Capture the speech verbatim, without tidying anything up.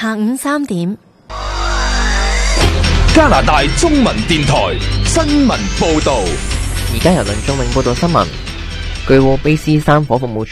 下午三點， 加拿大中文電台新聞報道。 而家由梁仲永報道新聞。據獲卑斯山火服務